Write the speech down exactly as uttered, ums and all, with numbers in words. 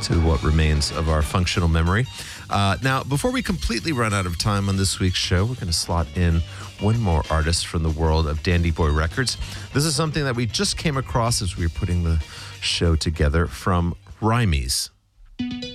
to what remains of our functional memory. Uh, now, before we completely run out of time on this week's show, we're going to slot in one more artist from the world of Dandy Boy Records. This is something that we just came across as we were putting the show together from Rhymies.